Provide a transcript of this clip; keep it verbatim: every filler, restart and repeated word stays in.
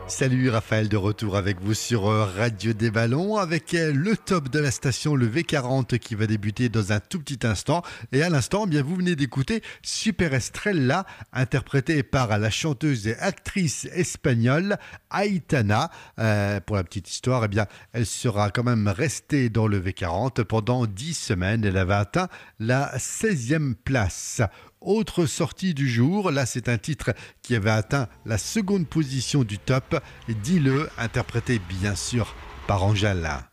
Salut Raphaël, de retour avec vous sur euh, Radio des Ballons avec euh, le top de la station, le V quarante qui va débuter dans un tout petit instant. Et à l'instant, eh bien vous venez d'écouter Super Estrella, interprétée par la chanteuse et actrice espagnole Aitana. Euh, pour la petite histoire, eh bien, elle sera quand même restée dans le V quarante pendant dix semaines. Elle avait atteint la seizième place. Autre sortie du jour, là c'est un titre qui avait atteint la seconde position du top, Dis-le, interprété bien sûr par Angèle.